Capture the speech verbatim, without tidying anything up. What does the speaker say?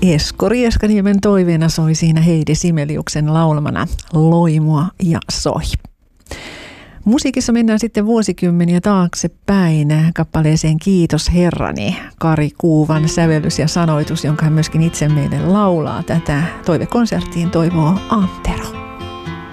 Esko Rieskaniemen toiveena soi siinä Heidi Simeliuksen laulamana Loimua ja soi. Musiikissa mennään sitten vuosikymmeniä taaksepäin kappaleeseen Kiitos Herrani. Kari Kuuvan sävellys ja sanoitus, jonka hän myöskin itse meille laulaa. Tätä toivekonserttiin toivoo Antero.